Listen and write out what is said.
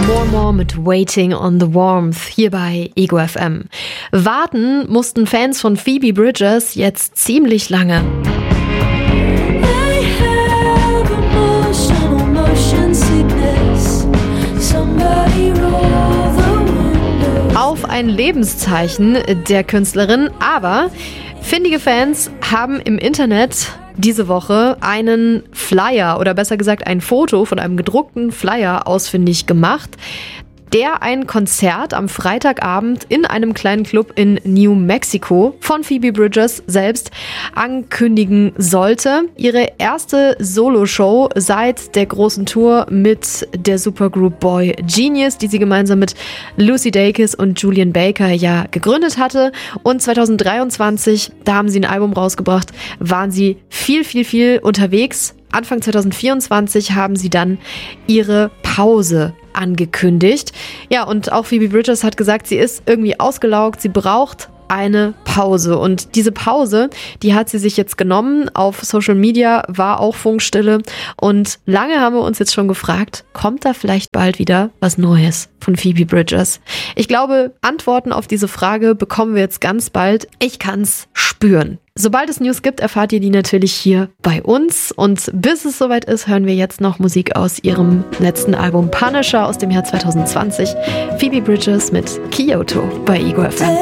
More mit Waiting on the Warmth hier bei Ego FM. Warten mussten Fans von Phoebe Bridgers jetzt ziemlich lange. Auf ein Lebenszeichen der Künstlerin, aber findige Fans haben im Internet diese Woche einen Flyer oder besser gesagt ein Foto von einem gedruckten Flyer ausfindig gemacht, der ein Konzert am Freitagabend in einem kleinen Club in New Mexico von Phoebe Bridgers selbst ankündigen sollte. Ihre erste Solo-Show seit der großen Tour mit der Supergroup Boy Genius, die sie gemeinsam mit Lucy Dacus und Julian Baker ja gegründet hatte. Und 2023, da haben sie ein Album rausgebracht, waren sie viel unterwegs. Anfang 2024 haben sie dann ihre Pause angekündigt. Ja, und auch Phoebe Bridgers hat gesagt, sie ist irgendwie ausgelaugt, sie braucht eine Pause. Und diese Pause, die hat sie sich jetzt genommen. Auf Social Media war auch Funkstille. Und lange haben wir uns jetzt schon gefragt, kommt da vielleicht bald wieder was Neues von Phoebe Bridgers? Ich glaube, Antworten auf diese Frage bekommen wir jetzt ganz bald. Ich kann's spüren. Sobald es News gibt, erfahrt ihr die natürlich hier bei uns. Und bis es soweit ist, hören wir jetzt noch Musik aus ihrem letzten Album Punisher aus dem Jahr 2020. Phoebe Bridgers mit Kyoto bei Ego FM.